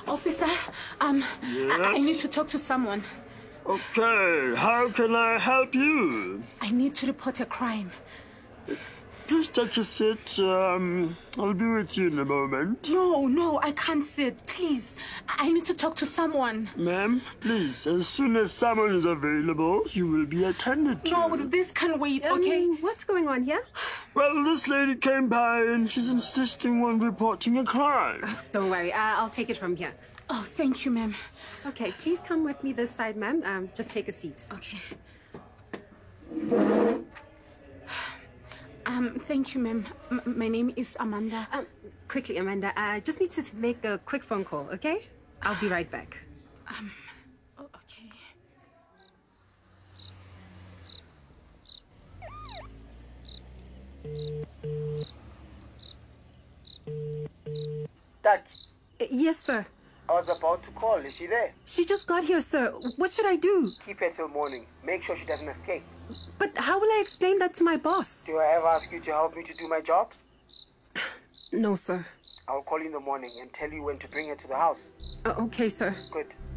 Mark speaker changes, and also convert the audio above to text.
Speaker 1: Officer,
Speaker 2: Yes?
Speaker 1: I need to talk to someone.
Speaker 2: Okay, how can I help you?
Speaker 1: I need to report a crime.
Speaker 2: Please take a seat. I'll be with you in a moment.
Speaker 1: No, I can't sit. Please, I need to talk to someone.
Speaker 2: Ma'am, please, as soon as someone is available, you will be attended to.
Speaker 1: No, this can wait, okay?
Speaker 3: What's going on here?
Speaker 2: Well, this lady came by and she's insisting on reporting a crime.
Speaker 3: Don't worry, I'll take it from here.
Speaker 1: Oh, thank you, ma'am.
Speaker 3: Okay, please come with me this side, ma'am. Just take a seat.
Speaker 1: Okay. Thank you, ma'am. My name is Amanda.
Speaker 3: Quickly, Amanda, I just need to make a quick phone call, okay? I'll be right back.
Speaker 1: Okay.
Speaker 4: Dad,
Speaker 3: Yes, sir.
Speaker 4: I was about to call. Is she there?
Speaker 3: She just got here, sir. What should I do?
Speaker 4: Keep her till morning. Make sure she doesn't escape.
Speaker 3: But how will I explain that to my boss?
Speaker 4: Do I ever ask you to help me to do my job?
Speaker 3: No, sir.
Speaker 4: I'll call you in the morning and tell you when to bring her to the house.
Speaker 3: Okay, sir.
Speaker 4: Good.